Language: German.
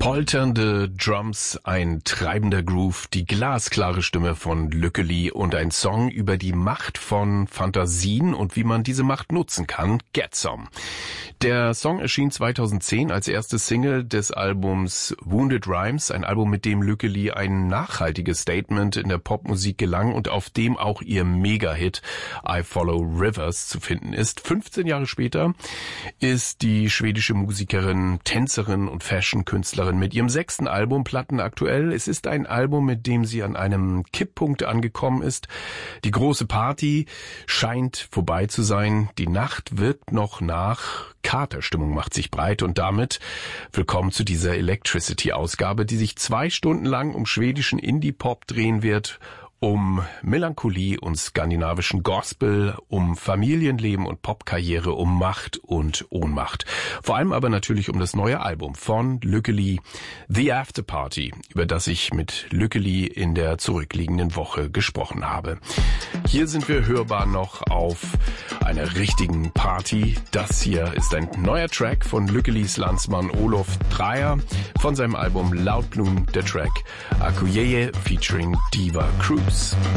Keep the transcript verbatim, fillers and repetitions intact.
Polternde Drums, ein treibender Groove, die glasklare Stimme von Lückeli und ein Song über die Macht von Fantasien und wie man diese Macht nutzen kann, Get Some. Der Song erschien zweitausendzehn als erste Single des Albums Wounded Rhymes, ein Album, mit dem Lückeli ein nachhaltiges Statement in der Popmusik gelang und auf dem auch ihr Mega-Hit I Follow Rivers zu finden ist. fünfzehn Jahre später ist die schwedische Musikerin, Tänzerin und Fashion-Künstlerin mit ihrem sechsten Album plattenaktuell. Es ist ein Album, mit dem sie an einem Kipppunkt angekommen ist. Die große Party scheint vorbei zu sein. Die Nacht wirkt noch nach. Katerstimmung macht sich breit und damit willkommen zu dieser Electricity-Ausgabe, die sich zwei Stunden lang um schwedischen Indie-Pop drehen wird, um Melancholie und skandinavischen Gospel, um Familienleben und Popkarriere, um Macht und Ohnmacht. Vor allem aber natürlich um das neue Album von Lückeli, The After Party, über das ich mit Lückeli in der zurückliegenden Woche gesprochen habe. Hier sind wir hörbar noch auf einer richtigen Party. Das hier ist ein neuer Track von Lückelis Landsmann Olof Dreyer von seinem Album Loud Bloom, der Track Akuyeye featuring Diva Cruise.